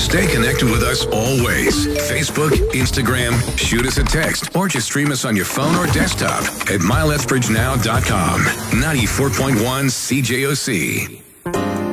Stay connected with us always. Facebook, Instagram, shoot us a text, or just stream us on your phone or desktop at MileLethBridgeNow.com. 94.1 CJOC.